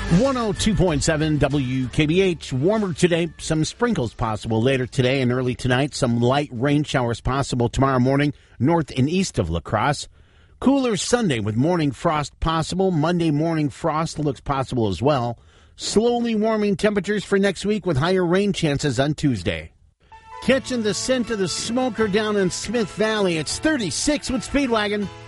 102.7 WKBH. Warmer today. Some sprinkles possible later today and early tonight. Some light rain showers possible tomorrow morning north and east of La Crosse. Cooler Sunday with morning frost possible. Monday morning frost looks possible as well. Slowly warming temperatures for next week with higher rain chances on Tuesday. Catching the scent of the smoker down in Smith Valley. It's 36 with Speedwagon.